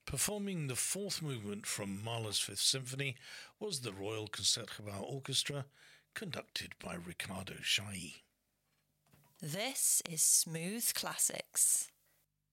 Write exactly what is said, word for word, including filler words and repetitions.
Performing the fourth movement from Mahler's Fifth Symphony was the Royal Concertgebouw Orchestra, conducted by Riccardo Chailly. This is Smooth Classics.